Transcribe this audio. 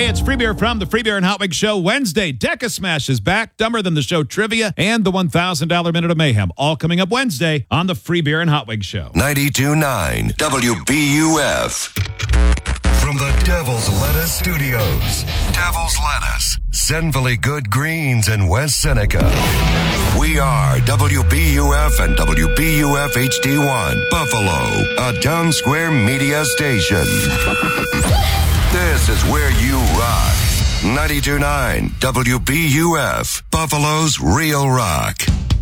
Hey, it's Free Beer from the Free Beer and Hot Wings Show. Wednesday, Deca Smash is back, Dumber Than the Show trivia, and the $1,000 Minute of Mayhem. All coming up Wednesday on the Free Beer and Hot Wings Show. 92.9 WBUF. From the Devil's Lettuce Studios. Devil's Lettuce. Sinfully Good Greens in West Seneca. We are WBUF and WBUF HD1, Buffalo, a Town Square media station. This is where you rock. 92.9 WBUF, Buffalo's Real Rock.